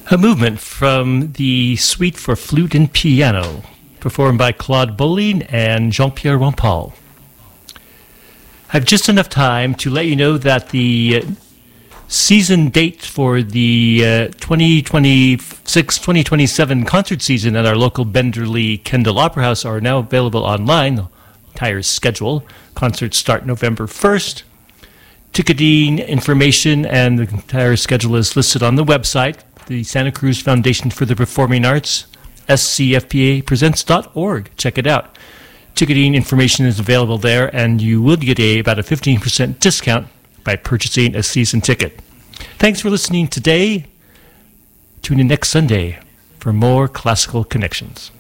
A movement from the Suite for Flute and Piano, performed by Claude Bolling and Jean-Pierre Rampal. I have just enough time to let you know that the season date for the 2026-2027 concert season at our local Benderley Kendall Opera House are now available online. The entire schedule. Concerts start November 1st. Ticketing information and the entire schedule is listed on the website, the Santa Cruz Foundation for the Performing Arts, scfpapresents.org. Check it out. Ticketing information is available there, and you will get about a 15% discount by purchasing a season ticket. Thanks for listening today. Tune in next Sunday for more Classical Connections.